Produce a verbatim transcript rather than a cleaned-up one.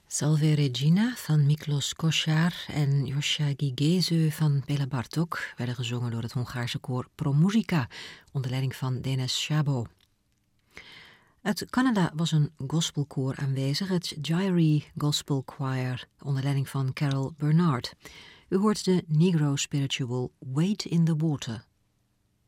Salve Regina van Miklos Kossár en Joscha Gigéző van Béla Bartók werden gezongen door het Hongaarse koor ProMuzica onder leiding van Dénes Szabó. Uit Canada was een gospelkoor aanwezig, het Gyri Gospel Choir onder leiding van Carol Bernard. U hoort de Negro Spiritual Wade in the Water.